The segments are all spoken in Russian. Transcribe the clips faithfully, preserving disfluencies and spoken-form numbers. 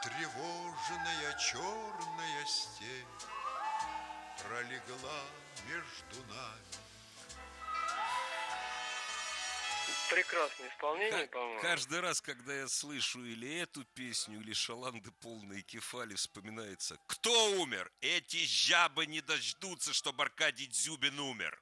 Тревожная черная степь пролегла между нами. Прекрасное исполнение, по-моему. Каждый раз, когда я слышу или эту песню, или шаланды полные кефали, вспоминается: кто умер? Эти жабы не дождутся, чтобы Аркадий Дзюбин умер.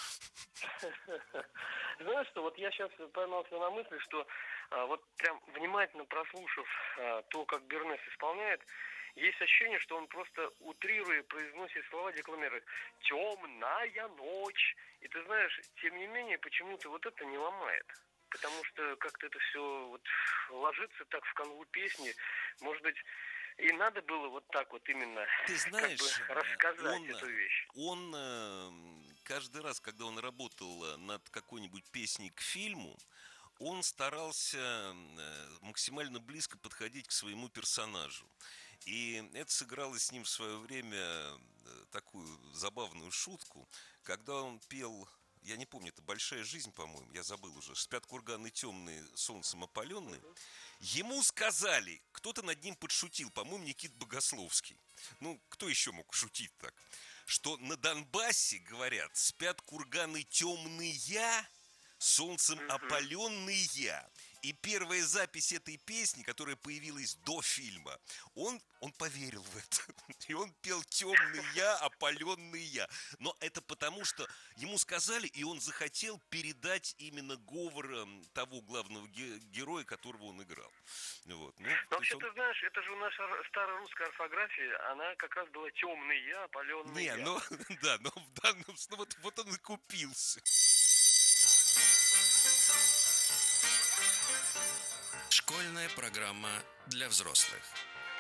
Знаешь что, вот я сейчас поймался на мысли, что а, вот прям внимательно прослушав а, то, как Бернес исполняет, есть ощущение, что он просто утрируя произносит слова, декламирует «темная ночь». И ты знаешь, тем не менее, почему-то вот это не ломает. Потому что как-то это все вот ложится так в канву песни. Может быть, и надо было вот так вот именно Ты знаешь, как бы рассказать он, эту вещь. Он э, каждый раз, когда он работал над какой-нибудь песней к фильму, он старался э, максимально близко подходить к своему персонажу. И это сыграло с ним в свое время э, такую забавную шутку, когда он пел... Я не помню, это «Большая жизнь», по-моему, я забыл уже. «Спят курганы темные, солнцем опаленные». Uh-huh. Ему сказали, кто-то над ним подшутил, по-моему, Никит Богословский. Ну, кто еще мог шутить так? Что на Донбассе, говорят, спят курганы темные, солнцем uh-huh. опаленные. И первая запись этой песни, которая появилась до фильма, он, он поверил в это. И он пел «темный я, опаленный я». Но это потому, что ему сказали, и он захотел передать именно говор того главного ге- героя, которого он играл. Вот. Ну, но вообще, он... ты знаешь, это же наша старая русская орфография, она как раз была «темный я, опаленный Не, я». ну, да, но в данном случае, вот, вот он и купился. Школьная программа для взрослых.